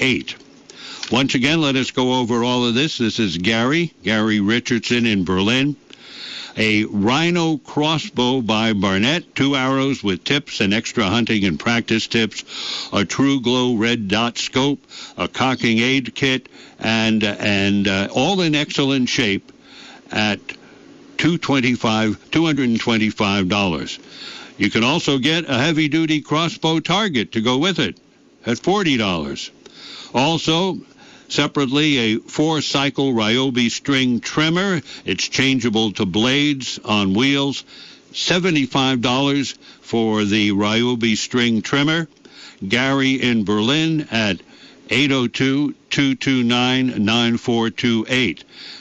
8. Once again, let us go over all of this. This is Gary Richardson in Berlin. A Rhino crossbow by Barnett, 2 arrows with tips and extra hunting and practice tips, a True Glow red dot scope, a cocking aid kit, and all in excellent shape at $225. You can also get a heavy-duty crossbow target to go with it at $40. Also, separately, a 4-cycle Ryobi string trimmer. It's changeable to blades on wheels. $75 for the Ryobi string trimmer. Gary in Berlin at 802-229-9428.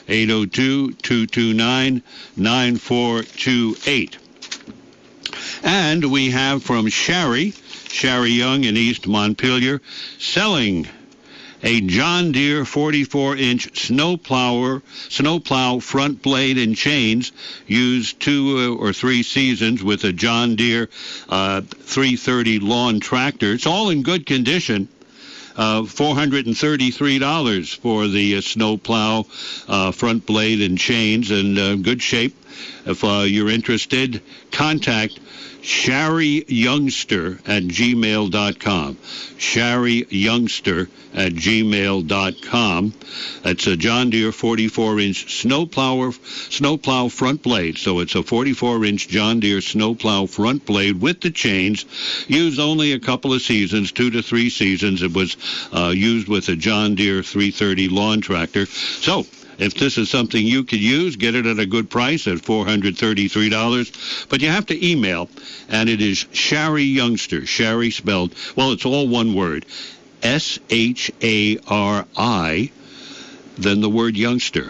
802-229-9428. And we have from Shari Young in East Montpelier, selling a John Deere 44-inch snowplow front blade and chains, used 2 or 3 seasons with a John Deere 330 lawn tractor. It's all in good condition. $433 for the snowplow front blade and chains, and good shape. If you're interested, contact Shari Youngster at gmail.com. Shari Youngster at gmail.com. That's a John Deere 44-inch snowplow front blade. So it's a 44-inch John Deere snowplow front blade with the chains. Used only a couple of seasons, 2 to 3 seasons. It was used with a John Deere 330 lawn tractor. So if this is something you could use, get it at a good price at $433. But you have to email, and it is Shari Youngster. Shari spelled, well, it's all one word, S-H-A-R-I, then the word youngster,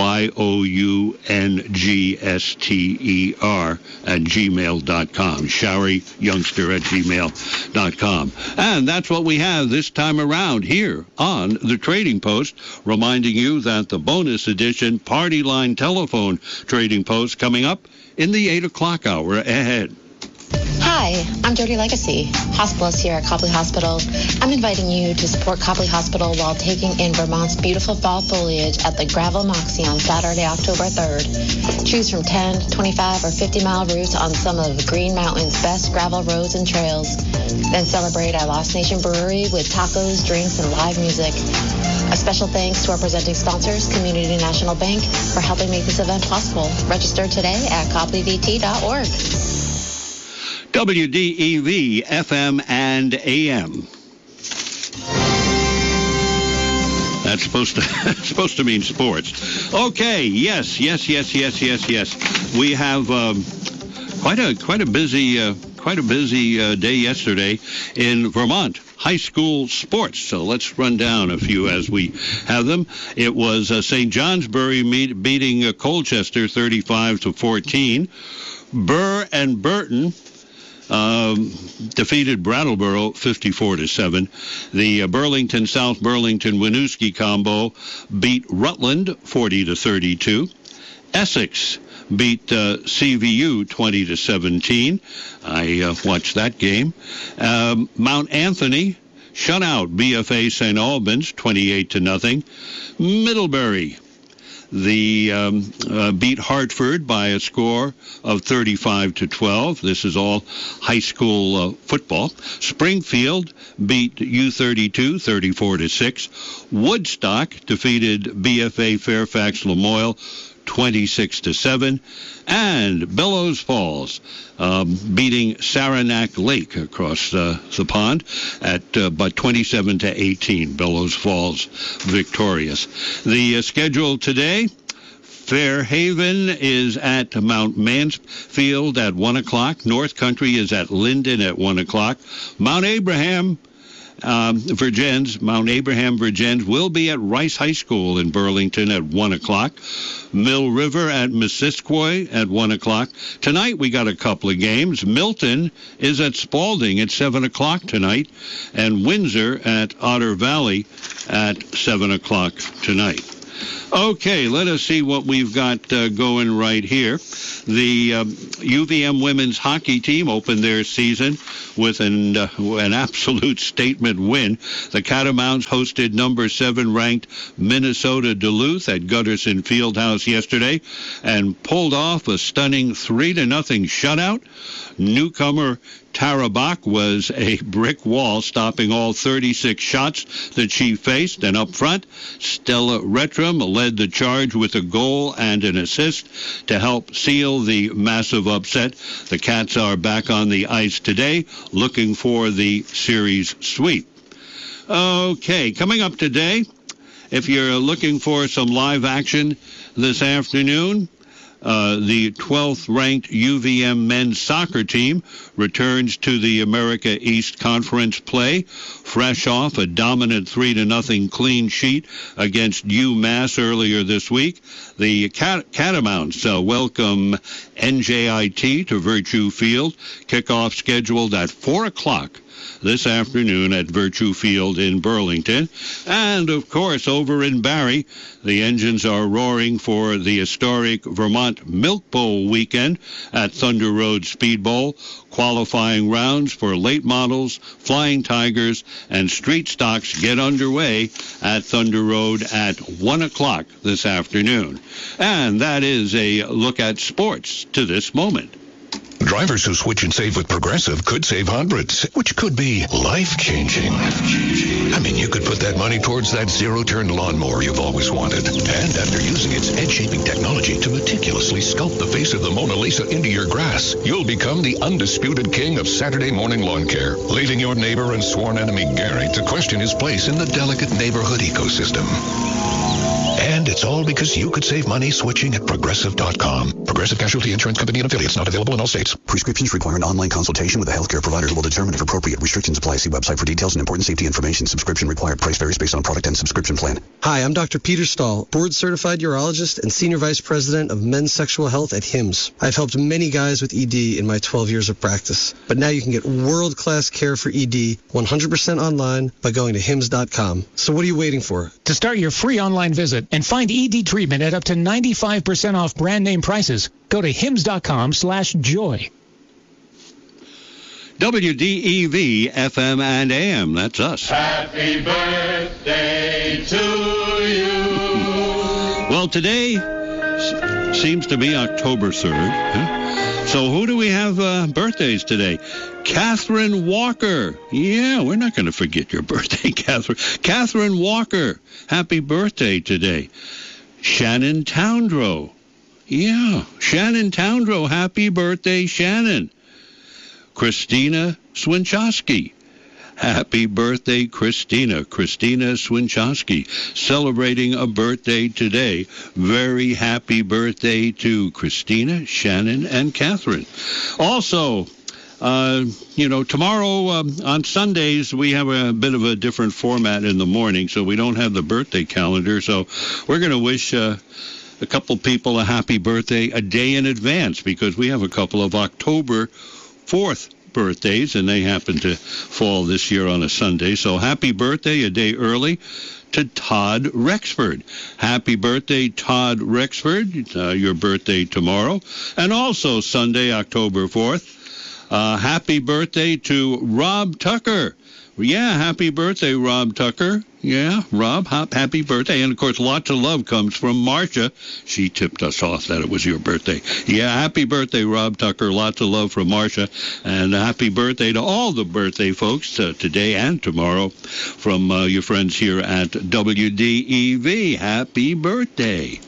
YOUNGSTER at gmail.com. Shari Youngster at gmail.com. And that's what we have this time around here on the Trading Post, reminding you that the bonus edition Party Line Telephone Trading Post coming up in the 8 o'clock hour ahead. Hi, I'm Jody Legacy, hospitalist here at Copley Hospital. I'm inviting you to support Copley Hospital while taking in Vermont's beautiful fall foliage at the Gravel Moxie on Saturday, October 3rd. Choose from 10, 25, or 50-mile routes on some of Green Mountain's best gravel roads and trails. Then celebrate at Lost Nation Brewery with tacos, drinks, and live music. A special thanks to our presenting sponsors, Community National Bank, for helping make this event possible. Register today at copleyvt.org. WDEV, FM and AM. That's supposed to mean sports. Okay, yes. We have quite a busy day yesterday in Vermont. High school sports. So let's run down a few as we have them. It was St. Johnsbury beating Colchester 35-14. Burr and Burton defeated Brattleboro 54-7. The Burlington-South Burlington-Winooski combo beat Rutland 40-32. Essex beat CVU 20-17. I watched that game. Mount Anthony shut out BFA St. Albans 28-0. Middlebury beat Hartford by a score of 35-12. This is all high school football. Springfield beat U32 34-6. Woodstock defeated BFA Fairfax Lamoille 26-7, and Bellows Falls beating Saranac Lake across the pond at by 27-18. Bellows Falls victorious. The schedule today: Fairhaven is at Mount Mansfield at 1 o'clock. North Country is at Linden at 1 o'clock. Mount Abraham Virgins will be at Rice High School in Burlington at 1 o'clock. Mill River at Missisquoi at 1 o'clock. Tonight we got a couple of games. Milton is at Spalding at 7 o'clock tonight, and Windsor at Otter Valley at 7 o'clock tonight. Okay, let us see what we've got going right here. The UVM women's hockey team opened their season with an absolute statement win. The Catamounts hosted number 7 ranked Minnesota Duluth at Gutterson Fieldhouse yesterday and pulled off a stunning 3-0 shutout. Newcomer Tara Bach was a brick wall, stopping all 36 shots that she faced. And up front, Stella Retram led the charge with a goal and an assist to help seal the massive upset. The Cats are back on the ice today, looking for the series sweep. Okay, coming up today, if you're looking for some live action this afternoon, the 12th-ranked UVM men's soccer team returns to the America East Conference play, fresh off a dominant 3-0 clean sheet against UMass earlier this week. The Catamounts welcome NJIT to Virtue Field. Kickoff scheduled at 4 o'clock this afternoon at Virtue Field in Burlington. And, of course, over in Barrie, the engines are roaring for the historic Vermont Milk Bowl weekend at Thunder Road Speed Bowl. Qualifying rounds for late models, Flying Tigers, and street stocks get underway at Thunder Road at 1 o'clock this afternoon. And that is a look at sports to this moment. Drivers who switch and save with Progressive could save hundreds, which could be life-changing. I mean, you could put that money towards that zero-turn lawnmower you've always wanted. And after using its edge-shaping technology to meticulously sculpt the face of the Mona Lisa into your grass, you'll become the undisputed king of Saturday morning lawn care, leaving your neighbor and sworn enemy Gary to question his place in the delicate neighborhood ecosystem. And it's all because you could save money switching at Progressive.com. Progressive Casualty Insurance Company and affiliates, not available in all states. Prescriptions require an online consultation with a healthcare provider who will determine if appropriate. Restrictions apply. See website for details and important safety information. Subscription required. Price varies based on product and subscription plan. Hi, I'm Dr. Peter Stahl, board-certified urologist and senior vice president of men's sexual health at HIMSS. I've helped many guys with ED in my 12 years of practice. But now you can get world-class care for ED 100% online by going to HIMSS.com. So what are you waiting for? To start your free online visit and find ED treatment at up to 95% off brand name prices, go to hims.com/joy. WDEV FM and AM. That's us. Happy birthday to you. Well, today seems to be October 3rd. Huh? So who do we have birthdays today? Catherine Walker. Yeah, we're not going to forget your birthday, Catherine. Catherine Walker. Happy birthday today. Shannon Towndrow. Yeah, Shannon Towndrow. Happy birthday, Shannon. Christina Swinchowski. Happy birthday, Christina. Christina Swinchowski, celebrating a birthday today. Very happy birthday to Christina, Shannon, and Catherine. Also, tomorrow on Sundays, we have a bit of a different format in the morning, so we don't have the birthday calendar. So we're going to wish a couple people a happy birthday a day in advance, because we have a couple of October 4th birthdays, and they happen to fall this year on a Sunday. So happy birthday a day early to Todd Rexford. Happy birthday, Todd Rexford. Your birthday tomorrow. And also Sunday, October 4th. Happy birthday to Rob Tucker. Yeah, happy birthday, Rob Tucker. Yeah, Rob, happy birthday. And, of course, lots of love comes from Marcia. She tipped us off that it was your birthday. Yeah, happy birthday, Rob Tucker. Lots of love from Marcia. And happy birthday to all the birthday folks today and tomorrow from your friends here at WDEV. Happy birthday.